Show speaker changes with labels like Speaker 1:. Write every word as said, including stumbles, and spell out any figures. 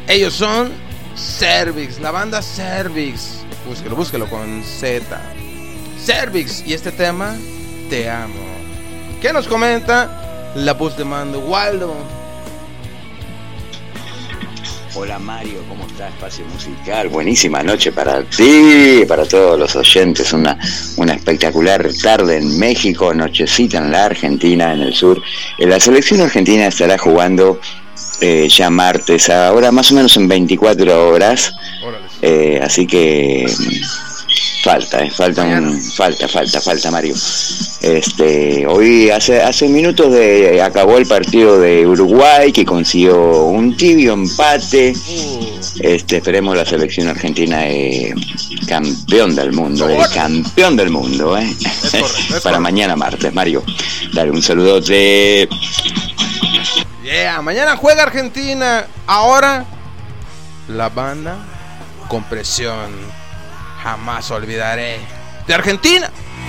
Speaker 1: Ellos son Cervix, la banda Cervix. Búsquelo, búsquelo con Z. Cervix, y este tema, Te Amo. ¿Qué nos comenta la voz de mando, Waldo?
Speaker 2: Hola Mario, ¿cómo está? Espacio Musical, buenísima noche para ti, para todos los oyentes, una, una espectacular tarde en México, nochecita en la Argentina, en el sur. La selección argentina estará jugando eh, ya martes, ahora más o menos en veinticuatro horas, eh, así que falta, eh, falta, un, falta, falta, falta Mario. Este, hoy hace hace minutos de, acabó el partido de Uruguay, que consiguió un tibio empate. Este, esperemos la selección argentina eh, campeón del mundo, eh, campeón del mundo, eh.
Speaker 1: Es correcto, es
Speaker 2: para
Speaker 1: correcto.
Speaker 2: Mañana martes, Mario. Dale un saludote.
Speaker 1: Yeah, mañana juega Argentina. Ahora la banda con presión. Jamás olvidaré de Argentina.